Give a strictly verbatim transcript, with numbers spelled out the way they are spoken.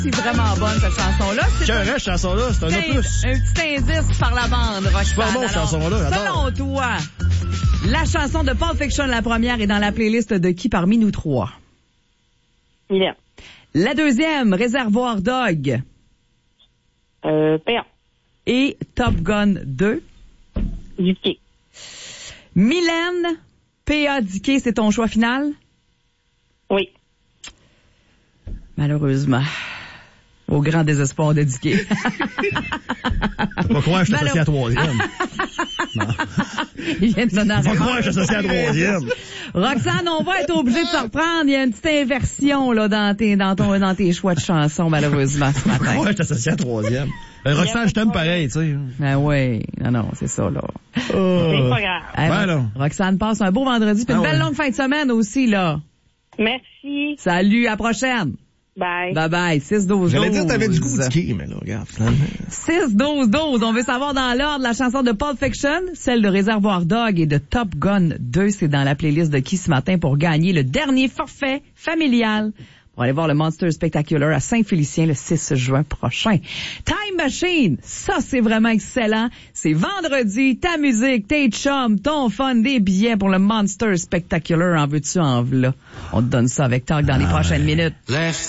C'est vraiment bonne, cette chanson-là. C'est Quelle un, cette chanson-là? C'est un opus. un petit indice par la bande, Roxane. Super bon, cette chanson-là, j'adore. Selon toi, la chanson de Pulp Fiction, la première, est dans la playlist de qui parmi nous trois? Mylène. La deuxième, Réservoir Dog. Euh, Péan. Et Top Gun deux. Dickey. Mylène, P A Dickey, c'est ton choix final? Oui. Malheureusement. Au grand désespoir de Dickey. On va croire que je suis associé à la troisième. Il vient de donner On va croire que je suis associé à la troisième. Roxane, on va être obligé de se reprendre. Il y a une petite inversion là dans tes dans ton dans tes choix de chansons, malheureusement, ce On va matin. croire que je suis associé à la troisième. Euh, Roxane, je t'aime pareil, tu sais. Ben oui, non, non, c'est ça, là. C'est pas grave. Hey, Ben non. Roxane, passe un beau vendredi, puis une Ah belle ouais. longue fin de semaine aussi, là. Merci. Salut, à la prochaine. Bye. Bye bye, six douze douze. J'allais dire que t'avais du goût de ski, mais là, regarde, finalement. six douze douze. On veut savoir dans l'ordre la chanson de Pulp Fiction, celle de Réservoir Dog et de Top Gun deux. C'est dans la playlist de qui ce matin pour gagner le dernier forfait familial pour aller voir le Monster Spectacular à Saint-Félicien le six juin prochain. Time Machine, ça c'est vraiment excellent. C'est vendredi, ta musique, tes chums, ton fun, des billets pour le Monster Spectacular. En veux-tu, en v'là. On te donne ça avec Talk dans les prochaines minutes.